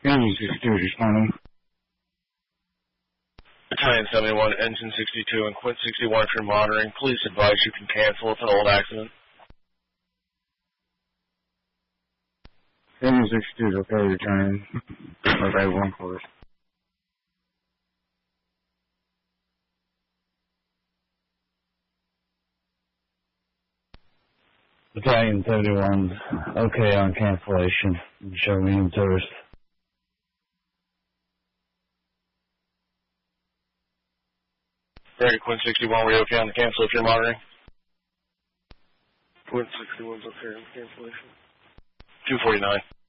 Engine 62 responding. Battalion 71, Engine 62, and Quint 61 for monitoring. Please advise you can cancel. It's an old accident. Engine 62 is okay, returning. Okay, 1 course. Battalion 71, okay on cancellation. Show me in service. Ready, Quint 61, were you okay on the cancel if you're monitoring? Quint 61's okay on cancellation. 249.